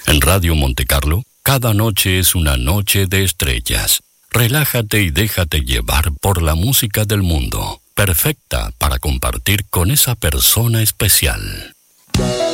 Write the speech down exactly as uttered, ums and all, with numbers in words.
En Radio Monte Carlo, cada noche es una noche de estrellas. Relájate y déjate llevar por la música del mundo, perfecta para compartir con esa persona especial.